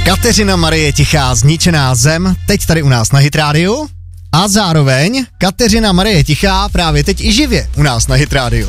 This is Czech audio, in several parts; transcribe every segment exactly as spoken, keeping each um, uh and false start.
Kateřina Marie Tichá, Zničená zem, teď tady u nás na Hit Rádiu. A zároveň Kateřina Marie Tichá právě teď i živě u nás na Hit Rádiu.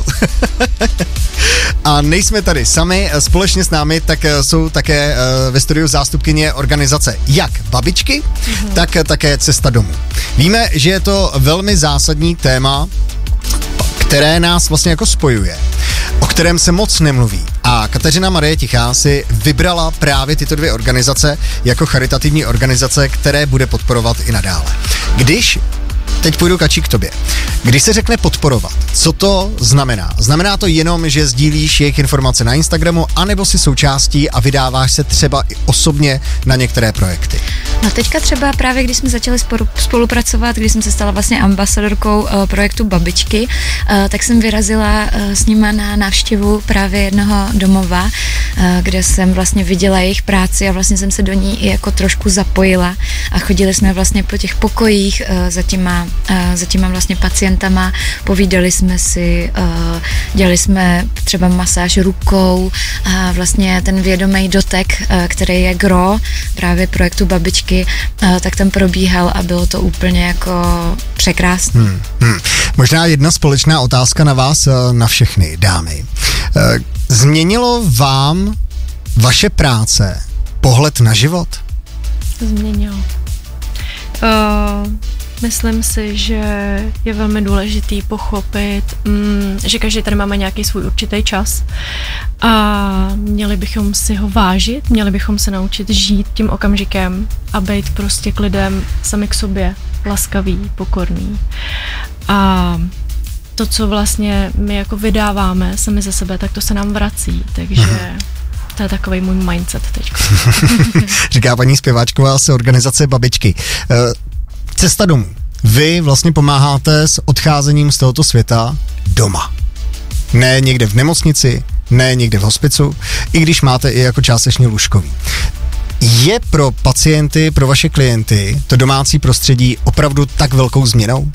A nejsme tady sami, společně s námi tak jsou také ve studiu zástupkyně organizace jak Babičky, mm-hmm. tak také Cesta domů. Víme, že je to velmi zásadní téma, které nás vlastně jako spojuje, o kterém se moc nemluví. A Kateřina Marie Tichá si vybrala právě tyto dvě organizace jako charitativní organizace, které bude podporovat i nadále. Když, teď půjdu Kači k tobě, když se řekne podporovat, co to znamená? Znamená to jenom, že sdílíš jejich informace na Instagramu, anebo si součástí a vydáváš se třeba i osobně na některé projekty? No teďka třeba právě, když jsme začali spolupracovat, když jsem se stala vlastně ambasadorkou uh, projektu Babičky, uh, tak jsem vyrazila uh, s nima na návštěvu právě jednoho domova, uh, kde jsem vlastně viděla jejich práci a vlastně jsem se do ní i jako trošku zapojila a chodili jsme vlastně po těch pokojích uh, za těma, uh, za těma vlastně pacientama, povídali jsme si, uh, dělali jsme třeba masáž rukou a vlastně ten vědomý dotek, uh, který je gro právě projektu Babičky, tak tam probíhal a bylo to úplně jako překrásné. Hmm, hmm. Možná jedna společná otázka na vás, na všechny dámy. Změnilo vám vaše práce pohled na život? Změnilo. Uh, myslím si, že je velmi důležitý pochopit, mm, že každý tady máme nějaký svůj určitý čas a měli bychom si ho vážit, měli bychom se naučit žít tím okamžikem a být prostě k lidem sami k sobě, laskavý, pokorný. A to, co vlastně my jako vydáváme sami ze sebe, tak to se nám vrací, takže to je takovej můj mindset teďko. Říká paní zpěváčková z organizace Babičky. Cesta domů. Vy vlastně pomáháte s odcházením z tohoto světa doma. Ne někde v nemocnici, ne někde v hospicu, i když máte i jako částečně lůžkový. Je pro pacienty, pro vaše klienty to domácí prostředí opravdu tak velkou změnou?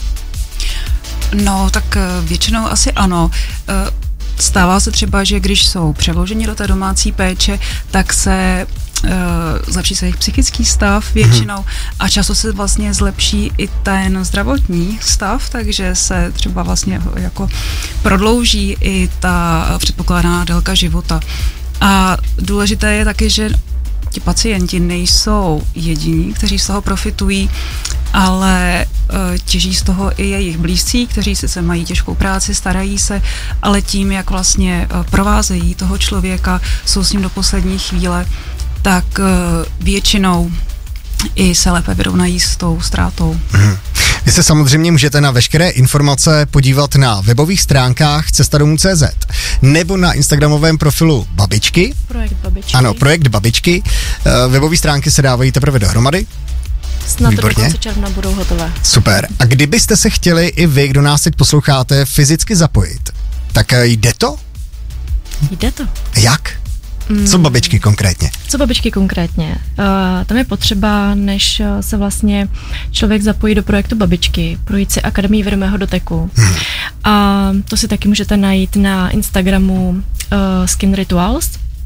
No, tak většinou asi ano. Stává se třeba, že když jsou přeloženi do té domácí péče, tak se uh, zlepší se jejich psychický stav většinou hmm. a často se vlastně zlepší i ten zdravotní stav, takže se třeba vlastně jako prodlouží i ta předpokládaná délka života. A důležité je taky, že ti pacienti nejsou jediní, kteří z toho profitují, ale e, těží z toho i jejich blízcí, kteří sice mají těžkou práci, starají se, ale tím, jak vlastně e, provázejí toho člověka, jsou s ním do poslední chvíle, tak e, většinou i se lépe vyrovnají s tou ztrátou. Hmm. Vy se samozřejmě můžete na veškeré informace podívat na webových stránkách cesta domů tečka cé zet nebo na instagramovém profilu Babičky. Projekt Babičky. Ano, projekt Babičky. Uh, webové stránky se dávají teprve dohromady. Snad do konce června budou hotové. Super. A kdybyste se chtěli i vy, kdo nás teď posloucháte, fyzicky zapojit, tak jde to? Jde to. Jak? Co Babičky konkrétně? Co Babičky konkrétně? Uh, tam je potřeba, než se vlastně člověk zapojí do projektu Babičky, projít si Akademii vědomého doteku. Hmm. A to si taky můžete najít na Instagramu uh, Skin Rituals.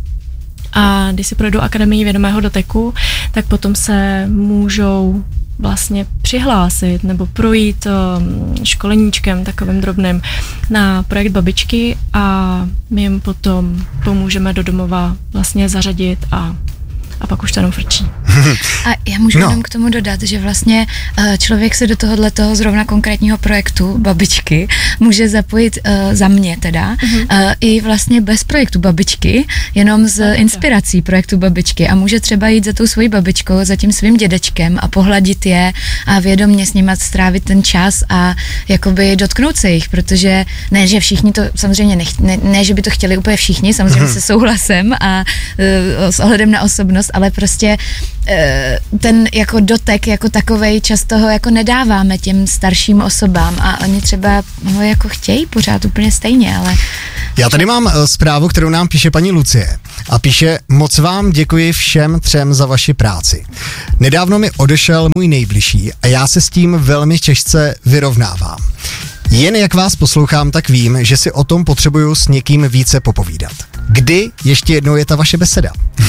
A když si projdou Akademii vědomého doteku, tak potom se můžou vlastně přihlásit nebo projít um, školeníčkem takovým drobným na projekt Babičky a my jim potom pomůžeme do domova vlastně zařadit a a pak už to jenom frčí. A já můžu no. jenom k tomu dodat, že vlastně člověk se do tohohle toho zrovna konkrétního projektu Babičky může zapojit uh, za mě teda uh-huh. uh, i vlastně bez projektu Babičky, jenom z inspirací projektu Babičky a může třeba jít za tou svojí babičkou, za tím svým dědečkem a pohladit je a vědomě s nimi strávit ten čas a jakoby dotknout se jich, protože ne, že všichni to samozřejmě nech, ne, ne, že by to chtěli úplně všichni, samozřejmě uh-huh. se souhlasem a uh, s ohledem na osobnost, ale prostě uh, ten jako dotek jako takovej často ho jako nedáváme těm starším osobám a oni třeba ho jako chtějí pořád úplně stejně, ale... Já tady mám zprávu, kterou nám píše paní Lucie a píše: moc vám děkuji všem třem za vaši práci. Nedávno mi odešel můj nejbližší a já se s tím velmi těžce vyrovnávám. Jen jak vás poslouchám, tak vím, že si o tom potřebuju s někým více popovídat. Kdy ještě jednou je ta vaše beseda?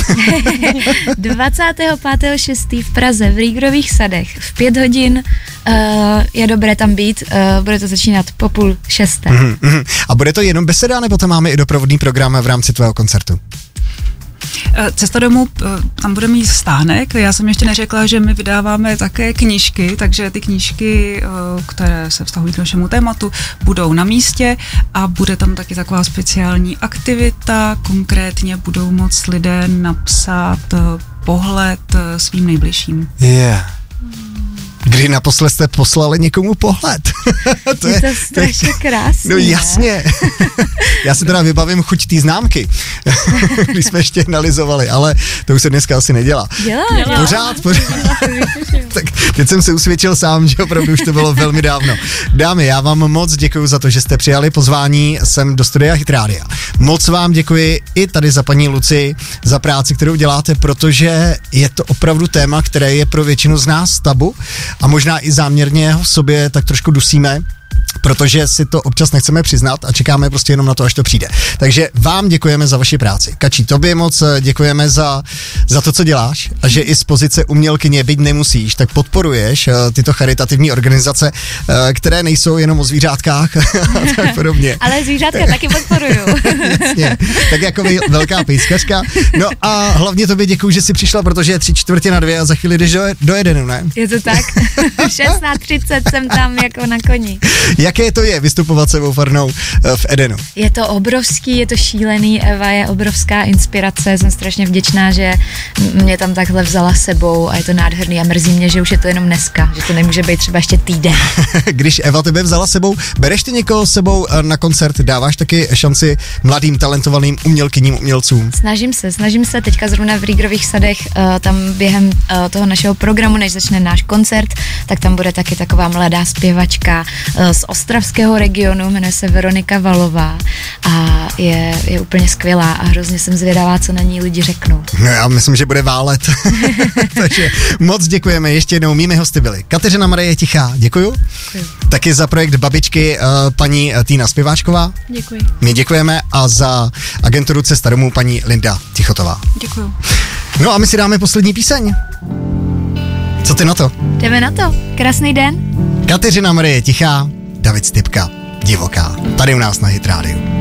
dvacátého pátého šestého v Praze v Rýgrových sadech v pět hodin uh, je dobré tam být, uh, bude to začínat po půl šesté. Mm, mm. A bude to jenom beseda, nebo tam máme i doprovodný program v rámci tvého koncertu? Cesta domů, tam bude mít stánek. Já jsem ještě neřekla, že my vydáváme také knížky, takže ty knížky, které se vztahují k našemu tématu, budou na místě a bude tam taky taková speciální aktivita. Konkrétně budou moct lidé napsat pohled svým nejbližším. Yeah. Kdy naposled jste poslali někomu pohled? to je, je to strašně krásné. No jasně. Já si teda vybavím chuť té známky, když jsme ještě analyzovali, ale to už se dneska asi nedělá. Dělá, dělá. Pořád, pořád. Tak teď jsem se usvědčil sám, že opravdu už to bylo velmi dávno. Dámy, já vám moc děkuji za to, že jste přijali pozvání sem do studia Hit Rádia. Moc vám děkuji i tady za paní Luci, za práci, kterou děláte, protože je to opravdu téma, které je pro většinu z nás tabu. A možná i záměrně ho v sobě tak trošku dusíme, protože si to občas nechceme přiznat a čekáme prostě jenom na to, až to přijde. Takže vám děkujeme za vaši práci. Kačí, tobě moc děkujeme za, za to, co děláš a že i z pozice umělkyně, byť nemusíš, tak podporuješ uh, tyto charitativní organizace, uh, které nejsou jenom o zvířátkách a tak podobně. Ale zvířátka taky podporuju. Jasně, tak jako velká pejskařka. No a hlavně tobě děkuju, že jsi přišla, protože je tři čtvrtě na dvě a za chvíli jdeš do, do Edenu, ne? Je to tak. šestnáct třicet jsem tam jako na koni. Jaké to je vystupovat sebou farnou v Edenu? Je to obrovský, je to šílený, Eva je obrovská inspirace, jsem strašně vděčná, že mě tam takhle vzala sebou a je to nádherný a mrzí mě, že už je to jenom dneska, že to nemůže být třeba ještě týden. Když Eva tebe vzala sebou, bereš ty někoho sebou na koncert, dáváš taky šanci mladým, talentovaným umělkyním, umělcům? Snažím se, snažím se, teďka zrovna v Rýgrových sadech, tam během toho našeho programu, než začne náš koncert, tak tam bude taky taková mladá zpěvačka z ostravského regionu, jmenuje se Veronika Valová a je, je úplně skvělá a hrozně jsem zvědavá, co na ní lidi řeknou. No já myslím, že bude válet. Takže moc děkujeme. Ještě jednou mými hosty byli Kateřina Marie Tichá, děkuju. Děkuju. Taky za projekt Babičky paní Týna Zpěváčková. Děkuji. My děkujeme a za agenturu Cesta domů paní Linda Tichotová. Děkuju. No a my si dáme poslední píseň. Co ty na to? Jdeme na to. Krásný den. Kateřina Marie Tichá, David Stypka, Divoká. Tady u nás na Hit Rádiu.